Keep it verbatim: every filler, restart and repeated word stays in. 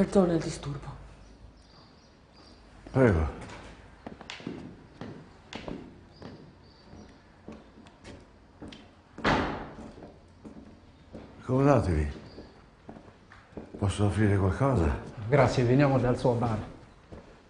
Perdona il disturbo. Prego. Accomodatevi. Posso offrire qualcosa? Grazie, veniamo dal suo bar.